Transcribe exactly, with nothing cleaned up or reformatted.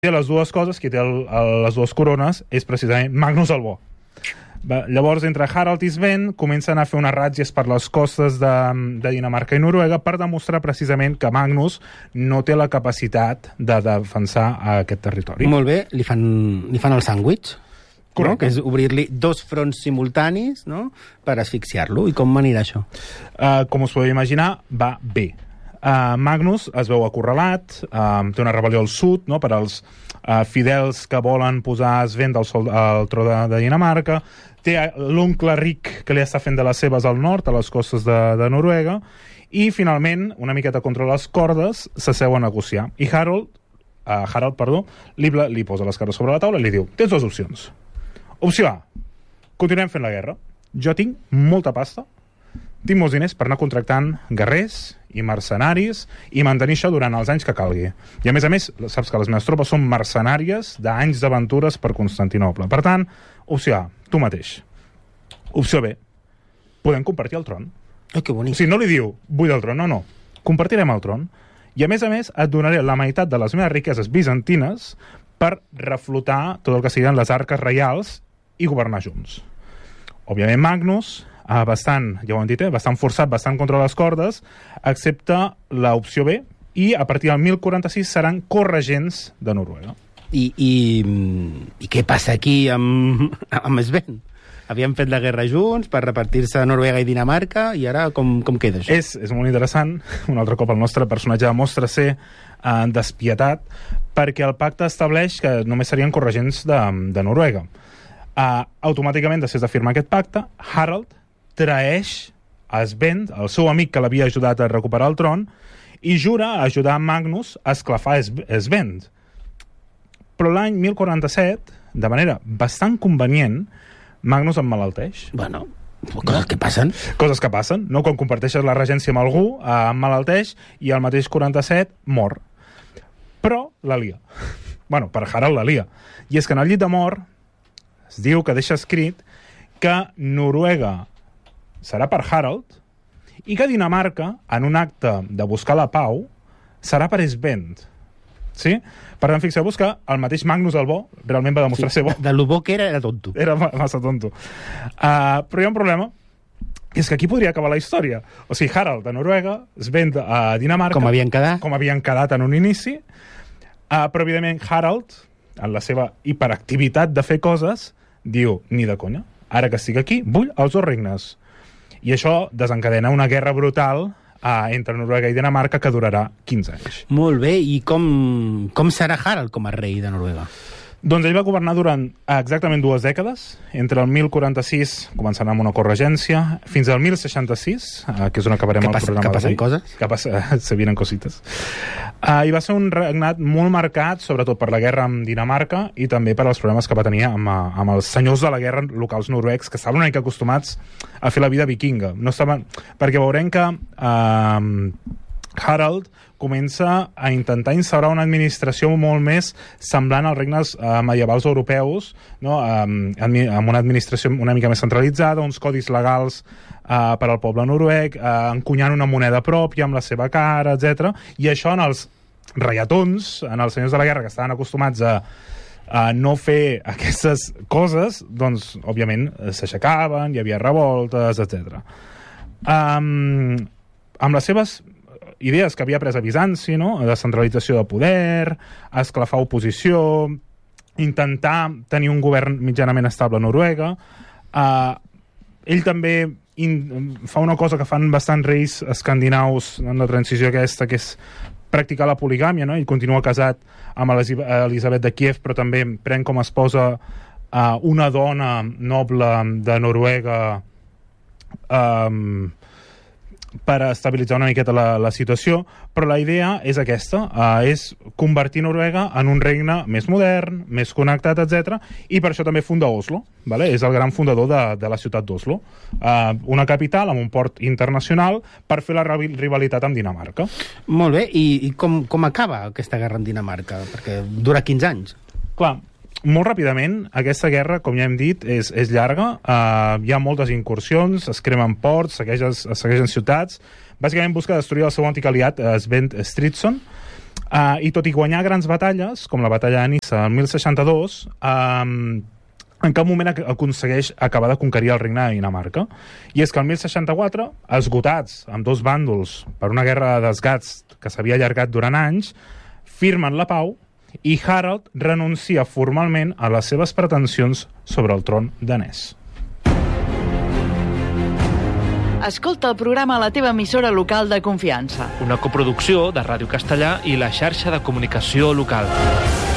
té les dues coses, qui té el, el, les dues corones, és precisament Magnus el Bo. Va, llavors, entre Harald i Sven comencen a fer unes ràtzies per les costes de, de Dinamarca i Noruega per demostrar precisament que Magnus no té la capacitat de defensar aquest territori. Molt bé, li fan, li fan el sàndwich, no? Que és obrir-li dos fronts simultanis, no? Per asfixiar-lo. I com anirà això? Uh, com us podeu imaginar, va bé. Uh, Magnus es veu acorralat, uh, té una rebel·lió al sud, no?, per als uh, fidels que volen posar Sven al, sol, al tro de, de Dinamarca, té l'oncle ric que li està fent de les seves al nord, a les costes de, de Noruega, i finalment, una miqueta contra les cordes, s'asseu a negociar. I Harold, uh, Harald, perdó, li, li posa les cartes sobre la taula i li diu: tens dues opcions. Opció A, continuem fent la guerra. Jo tinc molta pasta, tinc molts diners per anar contractant guerrers i mercenaris i mantenir això durant els anys que calgui. I a més a més, saps que les meves tropes són mercenàries d'anys d'aventures per Constantinoble. Per tant, opció A, tu mateix. Opció B, podem compartir el tron. Oh, que bonic. O sigui, no li diu, vull el tron, no, no. Compartirem el tron. I a més a més, et donaré la meitat de les meves riqueses bizantines per reflotar tot el que siguin les arques reials i governar junts. Òbviament, Magnus, Uh, bastant, ja ho hem dit, eh? bastant forçat, bastant contra les cordes, excepte l'opció B, i a partir del mil quaranta-sis seran corregents de Noruega. I, i, i què passa aquí amb, amb Sven? Havien fet la guerra junts per repartir-se Noruega i Dinamarca, i ara com, com queda això? És, és molt interessant. Un altre cop el nostre personatge demostra ser uh, despietat, perquè el pacte estableix que només serien corregents de, de Noruega. Uh, automàticament, després de firmar aquest pacte, Harald traeix a Sven, el seu amic que l'havia ajudat a recuperar el tron, i jura ajudar Magnus a esclafar Sven. Però l'any mil quaranta-set, de manera bastant convenient, Magnus emmalalteix. Bueno, coses que passen. Coses que passen, no? Quan comparteixes la regència amb algú, eh, emmalalteix, i el mateix quaranta-set mor. Però la lia. Bueno, per Harald la lia. I és que en el llit de mort es diu que deixa escrit que Noruega serà per Harald i que Dinamarca, en un acte de buscar la pau, serà per Sven. Sí? Per tant, fixeu-vos que el mateix Magnus el Bo realment va demostrar sí, ser bo. De, de lo bo que era, era tonto. Era massa tonto. Uh, però hi ha un problema, que és que aquí podria acabar la història. O sigui, Harald de Noruega, Sven a Dinamarca... Com havien quedat. Com havien quedat en un inici. Uh, però, evidentment, Harald, en la seva hiperactivitat de fer coses, diu, ni de conya, ara que estic aquí, vull els dos regnes. I això desencadena una guerra brutal eh, entre Noruega i Dinamarca que durarà quinze anys. Molt bé, i com, com serà Harald com a rei de Noruega? Doncs ell va governar durant exactament dues dècades, entre el mil quaranta-sis, començant amb una corregència, fins al mil seixanta-sis, eh, que és on acabarem el programa d'avui. Que passen coses? Que passa, se vienen cosites. Uh, I va ser un regnat molt marcat, sobretot per la guerra amb Dinamarca i també per als problemes que va tenir amb, amb els senyors de la guerra locals noruecs, que estaven una mica acostumats a fer la vida vikinga. No estaven... Perquè veurem que uh, Harald comença a intentar instaurar una administració molt més semblant als regnes eh, medievals europeus, no? um, amb una administració una mica més centralitzada, uns codis legals eh, per al poble noruec, eh, encunyant una moneda pròpia amb la seva cara, etcètera. I això en els reiatons, en els senyors de la guerra que estaven acostumats a, a no fer aquestes coses, doncs, òbviament, s'aixecaven, hi havia revoltes, etcètera. Um, amb les seves idees que havia pres a Bizanci, no? De centralització de poder, esclafar oposició, intentar tenir un govern mitjanament estable a Noruega. Uh, ell també in, fa una cosa que fan bastants reis escandinaus en la transició aquesta, que és practicar la poligàmia, no? Ell continua casat amb Elisabet de Kiev, però també pren com a esposa uh, una dona noble de Noruega um, per estabilitzar una miqueta la, la situació, però la idea és aquesta, uh, és convertir Noruega en un regne més modern, més connectat, etcètera, i per això també funda Oslo, vale? És el gran fundador de, de la ciutat d'Oslo, uh, una capital amb un port internacional per fer la rivalitat amb Dinamarca. Molt bé, i, i com, com acaba aquesta guerra amb Dinamarca? Perquè dura quinze anys. Clar, molt ràpidament, aquesta guerra, com ja hem dit, és, és llarga. Uh, hi ha moltes incursions, es cremen ports, segueixen, es segueixen ciutats. Bàsicament busca destruir el seu antic aliat, Sven Stridsson. Uh, I tot i guanyar grans batalles, com la batalla de Nissa el mil seixanta-dos, um, en cap moment aconsegueix acabar de conquerir el regne de Dinamarca. I és que el mil seixanta-quatre, esgotats amb dos bàndols per una guerra de desgats que s'havia allargat durant anys, firmen la pau i Harald renuncia formalment a les seves pretensions sobre el tron danès. Escolta el programa a la teva emissora local de confiança. Una coproducció de Ràdio Castellà i la xarxa de comunicació local.